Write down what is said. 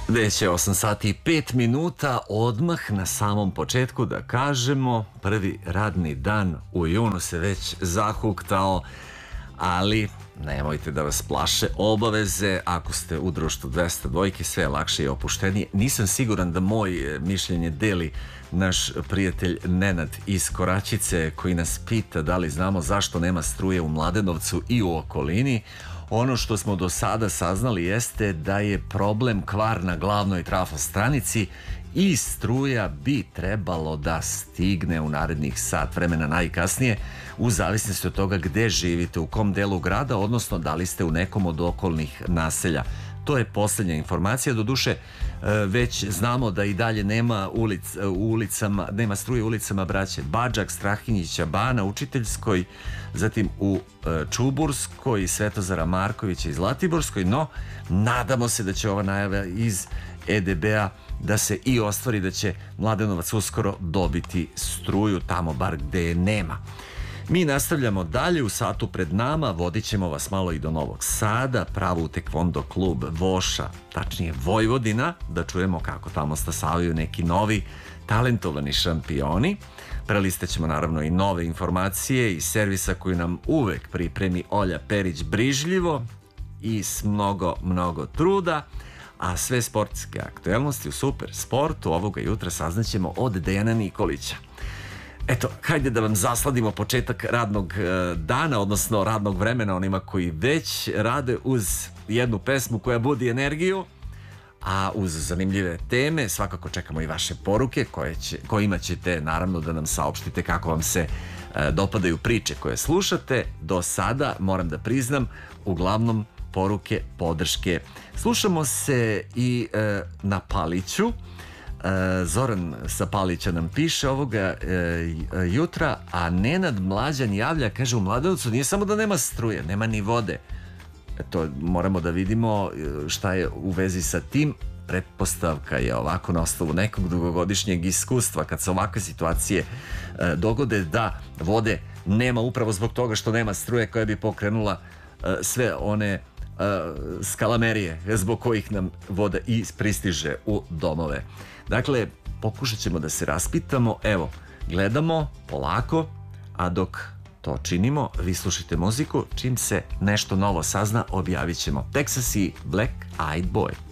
Već je 8 sati i 5 minuta, odmah na samom početku da kažemo, prvi radni dan u junu se već zahuktao, ali nemojte da vas plaše obaveze, ako ste u društvu 202, sve je lakše i opuštenije. Nisam siguran da moje mišljenje deli naš prijatelj Nenad iz Koračice, koji nas pita da li znamo zašto nema struje u Mladenovcu i u okolini. Ono što smo do sada saznali jeste da je problem kvar na glavnoj trafostanici i struja bi trebalo da stigne u narednih sat vremena najkasnije, u zavisnosti od toga gde živite, u kom delu grada, odnosno da li ste u nekom od okolnih naselja. To je posljednja informacija. Doduše, već znamo da i dalje nema nema struje u ulicama braće Badžak, Strahinjića, Bana, Učiteljskoj, zatim u Čuburskoj, Svetozara Markovića i Zlatiborskoj, no nadamo se da će ova najava iz EDB-a da se i ostvari, da će Mladenovac uskoro dobiti struju tamo bar gde je nema. Mi nastavljamo dalje, u satu pred nama vodit ćemo vas malo i do Novog Sada, pravu tekvondo klub Voša, tačnije Vojvodina, da čujemo kako tamo stasavaju neki novi talentovani šampioni. Prelistat ćemo naravno i nove informacije iz servisa koji nam uvek pripremi Olja Perić brižljivo i s mnogo truda, a sve sportske aktuelnosti u Super sportu ovoga jutra saznaćemo od Dejana Nikolića. Eto, hajde da vam zasladimo početak radnog dana, odnosno radnog vremena onima koji već rade, uz jednu pesmu koja budi energiju, a uz zanimljive teme. Svakako čekamo i vaše poruke kojima ćete naravno da nam saopštite kako vam se dopadaju priče koje slušate. Do sada, moram da priznam, uglavnom poruke podrške. Slušamo se i na Paliću. Zoran sa Palića nam piše ovoga jutra, a Nenad Mlađan javlja, kaže, u Mladenovcu nije samo da nema struje, nema ni vode. Eto, moramo da vidimo šta je u vezi sa tim. Pretpostavka je ovako na osnovu nekog dugogodišnjeg iskustva, kad se ovakve situacije dogode, da vode nema upravo zbog toga što nema struje koja bi pokrenula sve one skalamerije zbog kojih nam voda i pristiže u domove. Dakle, pokušat ćemo da se raspitamo. Evo, gledamo polako, a dok to činimo, vi slušajte muziku. Čim se nešto novo sazna, objavit ćemo Texas i Black Eyed Boy.